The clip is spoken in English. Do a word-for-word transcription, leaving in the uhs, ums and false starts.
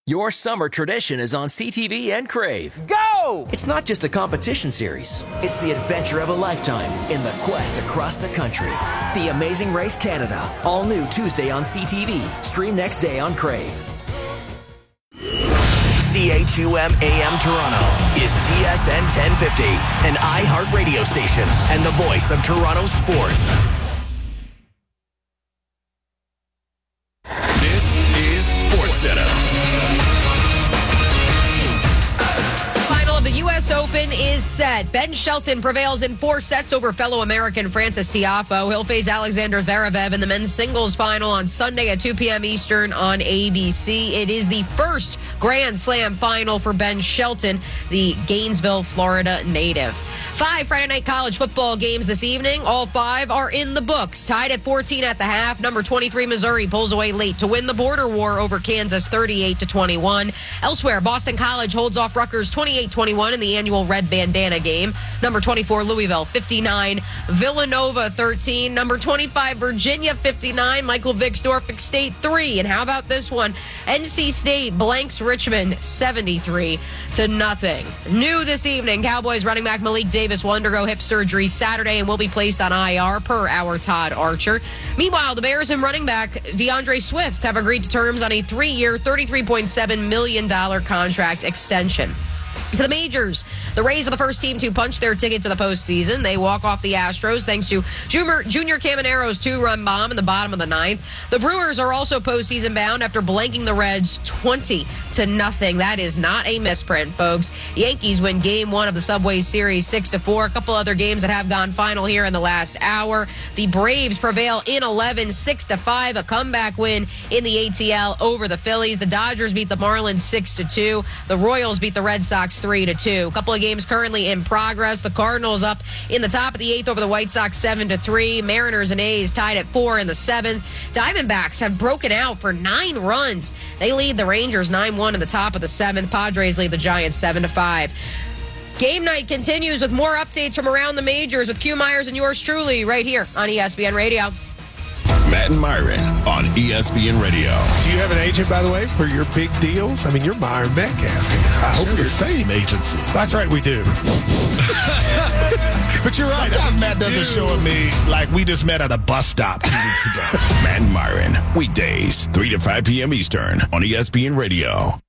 Your summer tradition is on C T V and Crave. Go! It's not just a competition series. It's the adventure of a lifetime in the quest across the country. The Amazing Race Canada. All new Tuesday on C T V. Stream next day on Crave. C H U M A M Toronto is T S N ten fifty, an iHeart radio station and the voice of Toronto sports. This is SportsCenter. Final of the U S Open is set. Ben Shelton prevails in four sets over fellow American Francis Tiafoe. He'll face Alexander Zverev in the men's singles final on Sunday at two p.m. Eastern on A B C. It is the first Grand Slam final for Ben Shelton, the Gainesville, Florida native. Five Friday night college football games this evening. All five are in the books. Tied at fourteen at the half. Number twenty-three Missouri pulls away late to win the border war over Kansas thirty-eight to twenty-one. Elsewhere, Boston College holds off Rutgers twenty-eight twenty-one in the annual red bandana game. Number twenty-four Louisville fifty-nine. Villanova thirteen. Number twenty-five Virginia fifty-nine. Michael Vick's Norfolk State three. And how about this one? N C State blanks Richmond seventy-three to nothing. New this evening, Cowboys running back Malik Davis will undergo hip surgery Saturday and will be placed on I R per our Todd Archer. Meanwhile, the Bears and running back DeAndre Swift have agreed to terms on a three-year, thirty-three point seven million dollars contract extension. To the majors, the Rays are the first team to punch their ticket to the postseason. They walk off the Astros thanks to Junior, Junior Camanero's two-run bomb in the bottom of the ninth. The Brewers are also postseason bound after blanking the Reds twenty to nothing. That is not a misprint, folks. Yankees win game one of the Subway Series six to four. A couple other games that have gone final here in the last hour. The Braves prevail in eleven, six to five. A comeback win in the A T L over the Phillies. The Dodgers beat the Marlins six to two. The Royals beat the Red Sox three to two. A couple of games currently in progress. The Cardinals up in the top of the eighth over the White Sox seven to three. Mariners and A's tied at four in the seventh. Diamondbacks have broken out for nine runs. They lead the Rangers nine one in the top of the seventh. Padres lead the Giants seven to five. Game night continues with more updates from around the majors with Q Myers and yours truly right here on E S P N Radio. Matt and Myron on E S P N Radio. Do you have an agent, by the way, for your big deals? I mean, you're Myron Metcalf. I hope We're the same agency. That's right, we do. But you're right. Sometimes Matt doesn't show me like we just met at a bus stop two weeks ago. Matt and Myron, weekdays, three to five p.m. Eastern on E S P N Radio.